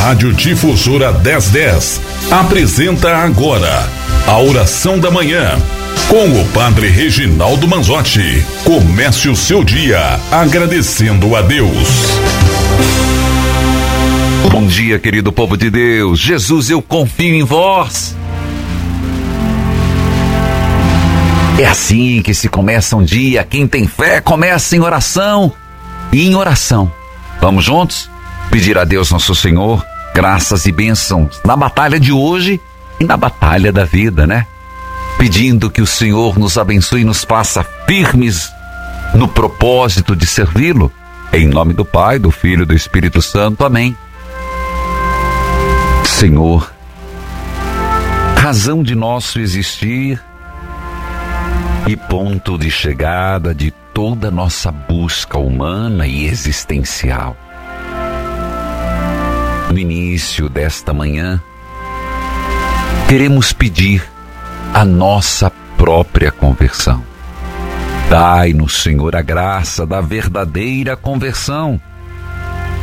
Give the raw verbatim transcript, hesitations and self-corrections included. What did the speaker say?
Rádio Difusora dez dez apresenta agora a oração da manhã com o Padre Reginaldo Manzotti. Comece o seu dia agradecendo a Deus. Bom dia, querido povo de Deus. Jesus, eu confio em vós. É assim que se começa um dia. Quem tem fé começa em oração e em oração. Vamos juntos pedir a Deus nosso Senhor graças e bênçãos na batalha de hoje e na batalha da vida, né? Pedindo que o Senhor nos abençoe e nos faça firmes no propósito de servi-lo. Em nome do Pai, do Filho e do Espírito Santo. Amém. Senhor, razão de nosso existir e ponto de chegada de toda nossa busca humana e existencial. No início desta manhã, queremos pedir a nossa própria conversão. Dai-nos, Senhor, a graça da verdadeira conversão,